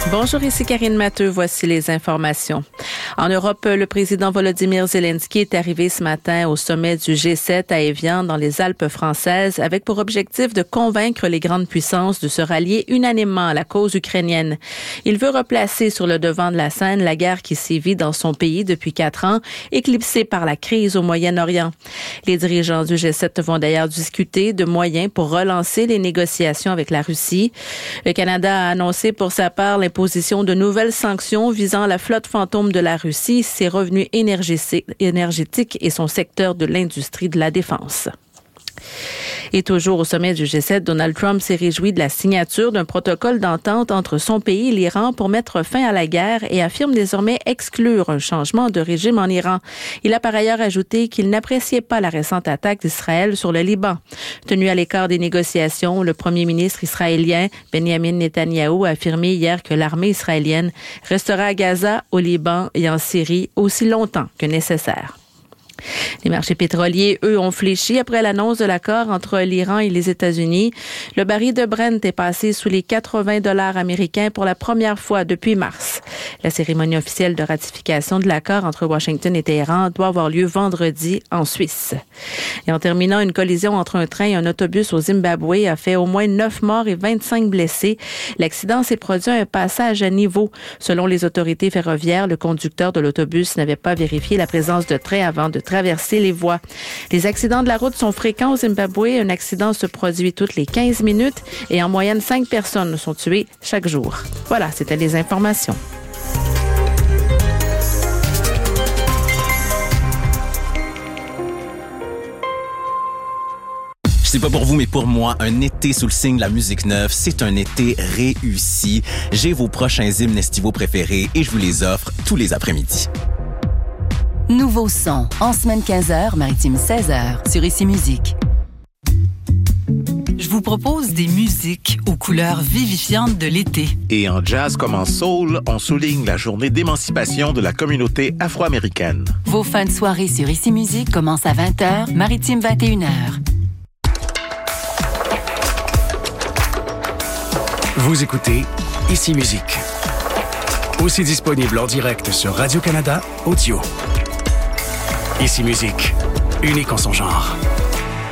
Bonjour, ici Karine Matteux. Voici les informations. En Europe, le président Volodymyr Zelensky est arrivé ce matin au sommet du G7 à Évian, dans les Alpes françaises, avec pour objectif de convaincre les grandes puissances de se rallier unanimement à la cause ukrainienne. Il veut replacer sur le devant de la scène la guerre qui sévit dans son pays depuis 4 ans, éclipsée par la crise au Moyen-Orient. Les dirigeants du G7 vont d'ailleurs discuter de moyens pour relancer les négociations avec la Russie. Le Canada a annoncé pour sa part l'imposition de nouvelles sanctions visant la flotte fantôme de la Russie, ses revenus énergétiques et son secteur de l'industrie de la défense. Et toujours au sommet du G7, Donald Trump s'est réjoui de la signature d'un protocole d'entente entre son pays et l'Iran pour mettre fin à la guerre et affirme désormais exclure un changement de régime en Iran. Il a par ailleurs ajouté qu'il n'appréciait pas la récente attaque d'Israël sur le Liban. Tenu à l'écart des négociations, le premier ministre israélien Benjamin Netanyahou a affirmé hier que l'armée israélienne restera à Gaza, au Liban et en Syrie aussi longtemps que nécessaire. Les marchés pétroliers, eux, ont fléchi après l'annonce de l'accord entre l'Iran et les États-Unis. Le baril de Brent est passé sous les 80 $ américains pour la première fois depuis mars. La cérémonie officielle de ratification de l'accord entre Washington et Téhéran doit avoir lieu vendredi en Suisse. Et en terminant, une collision entre un train et un autobus au Zimbabwe a fait au moins 9 morts et 25 blessés. L'accident s'est produit à un passage à niveau. Selon les autorités ferroviaires, le conducteur de l'autobus n'avait pas vérifié la présence de train avant de traverser les voies. Les accidents de la route sont fréquents au Zimbabwe. Un accident se produit toutes les 15 minutes et en moyenne 5 personnes sont tuées chaque jour. Voilà, c'était les informations. Je sais pas pour vous, mais pour moi, un été sous le signe de la musique neuve, c'est un été réussi. J'ai vos prochains hymnes estivaux préférés et je vous les offre tous les après-midi. Nouveau son, en semaine 15h, maritime 16h, sur Ici Musique. Je vous propose des musiques aux couleurs vivifiantes de l'été. Et en jazz comme en soul, on souligne la journée d'émancipation de la communauté afro-américaine. Vos fins de soirée sur Ici Musique commencent à 20h, maritime 21h. Vous écoutez Ici Musique. Aussi disponible en direct sur Radio-Canada Audio. Ici Musique, unique en son genre.